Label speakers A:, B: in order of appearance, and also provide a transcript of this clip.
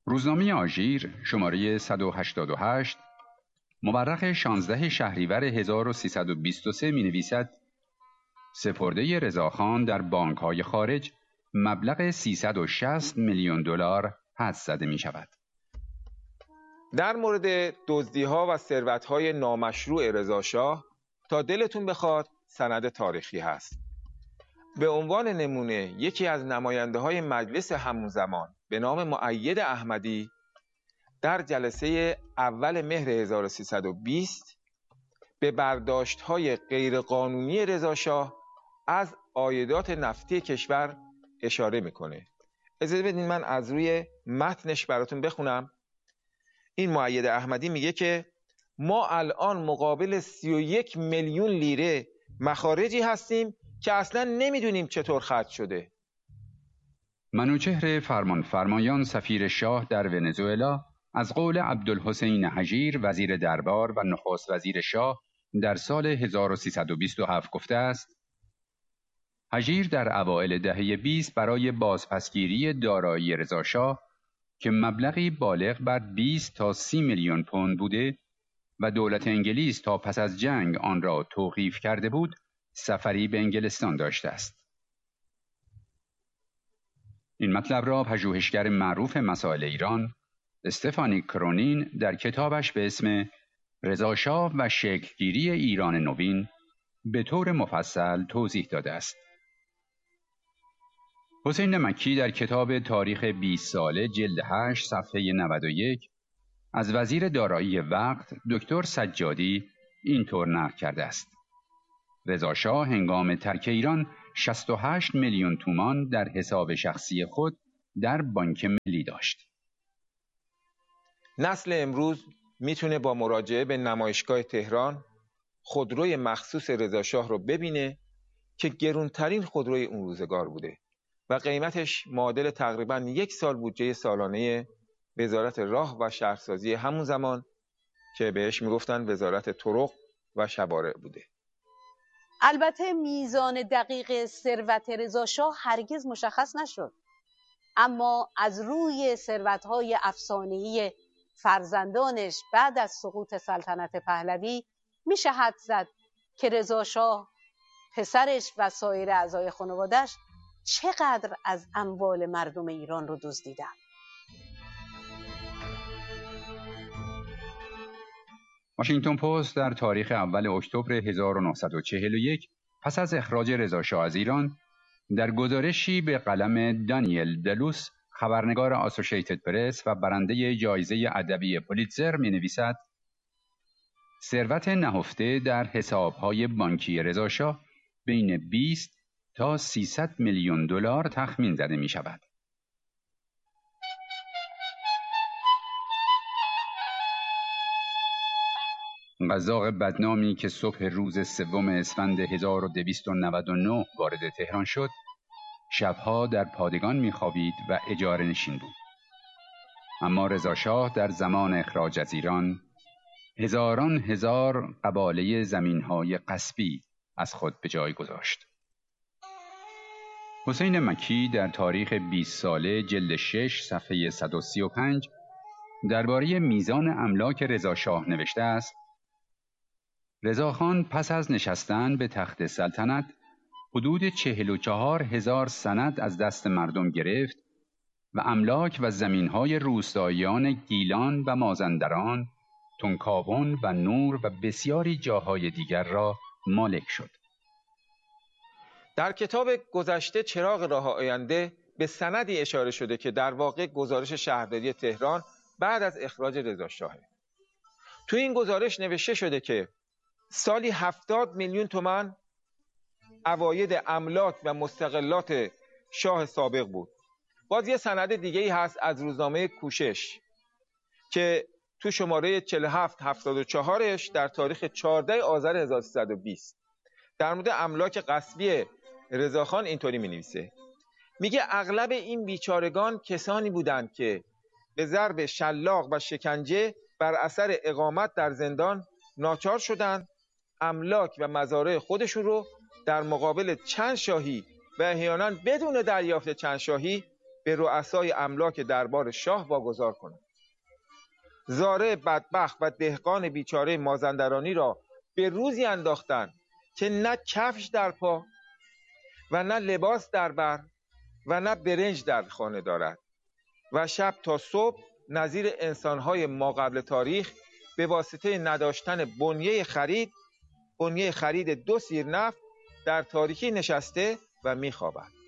A: روزنامه آژیر شماره 188 مورخ 16 شهریور 1323 می نویسد سپرده رضاخان در بانک‌های خارج مبلغ 360 میلیون دلار حدس زده می شود.
B: در مورد دزدی‌ها و ثروت‌های نامشروع رضاشاه تا دلتون بخواد سند تاریخی هست. به عنوان نمونه یکی از نماینده‌های مجلس همون زمان به نام مؤید احمدی در جلسه اول مهر 1320 به برداشت‌های غیرقانونی رضاشاه از عایدات نفتی کشور اشاره میکنه. اجازه بدین من از روی متنش براتون بخونم. این مؤید احمدی میگه که ما الان مقابل 31 میلیون لیره مخارجی هستیم که اصلا نمیدونیم چطور خرج شده.
A: منوچهر فرمانفرمایان سفیر شاه در ونزوئلا از قول عبدالحسین حجیر وزیر دربار و نخست وزیر شاه در سال 1327 گفته است حجیر در اوایل دهه 20 برای بازپسگیری دارایی رضاشاه که مبلغی بالغ بر 20 تا 30 میلیون پوند بوده و دولت انگلیس تا پس از جنگ آن را توقیف کرده بود سفری به انگلستان داشته است. این مطلب را پژوهشگر معروف مسائل ایران استفانی کرونین در کتابش به اسم رضاشاه و شکلگیری ایران نوین به طور مفصل توضیح داده است. حسین مکی در کتاب تاریخ 20 ساله جلد 8 صفحه 91 از وزیر دارایی وقت دکتر سجادی اینطور نقل کرده است. رضاشاه هنگام ترک ایران 68 میلیون تومان در حساب شخصی خود در بانک ملی داشت.
B: نسل امروز میتونه با مراجعه به نمایشگاه تهران خودروی مخصوص رضاشاه رو ببینه که گرونترین خودروی اون روزگار بوده و قیمتش معادل تقریباً 1 سال بودجه سالانه وزارت راه و شهرسازی همون زمان که بهش میگفتن وزارت طرق و شوارع بوده.
C: البته میزان دقیق ثروت رضاشاه هرگز مشخص نشد، اما از روی ثروت‌های افسانه‌ای فرزندانش بعد از سقوط سلطنت پهلوی میشه حدس زد که رضاشاه، پسرش و سایر اعضای خانواده‌اش چقدر از اموال مردم ایران رو دزدیدن.
A: واشنگتن پست در تاریخ اول اکتبر 1941 پس از اخراج رضاشاه از ایران در گزارشی به قلم دانیل دلوس خبرنگار آسوشیتد پرس و برنده جایزه ادبی پولیتزر می‌نویسد ثروت نهفته در حساب‌های بانکی رضاشاه بین 20 تا 300 میلیون دلار تخمین زده می‌شود. قزاق بدنامی که صبح روز 3 اسفند 1299 وارد تهران شد، شبها در پادگان می‌خوابید و اجاره نشین بود. اما رضاشاه در زمان اخراج از ایران هزاران هزار قباله زمین‌های غصبی از خود به جای گذاشت. حسین مکی در تاریخ 20 ساله جلد 6 صفحه 135 درباره میزان املاک رضاشاه نوشته است رضاخان پس از نشستن به تخت سلطنت حدود 44,000 سند از دست مردم گرفت و املاک و زمین‌های روستاییان گیلان و مازندران، تنکاون و نور و بسیاری جاهای دیگر را مالک شد.
B: در کتاب گذشته چراغ راه آینده به سندی اشاره شده که در واقع گزارش شهرداری تهران بعد از اخراج رضاشاهه. تو این گزارش نوشته شده که سالی 70 میلیون تومان عواید املاک و مستغلات شاه سابق بود. باز یه سند دیگه ای هست از روزنامه کوشش که تو شماره 4774ش در تاریخ 14 آذر 1320 در مورد املاک غصبی رضاخان اینطوری می‌نویسه. میگه اغلب این بیچارگان کسانی بودند که به ضرب شلاق و شکنجه بر اثر اقامت در زندان ناچار شدند املاک و مزارع خودشون رو در مقابل چند شاهی و احیانا بدون دریافت چند شاهی به رؤسای املاک دربار شاه واگذار کنند. زاره بدبخت و دهقان بیچاره مازندرانی را به روزی انداختند که نه کفش در پا و نه لباس در بر و نه برنج در خانه دارد و شب تا صبح نظیر انسانهای ما قبل تاریخ به واسطه نداشتن بنیه خرید 2 سیر نفت در تاریکی نشسته و میخوابد.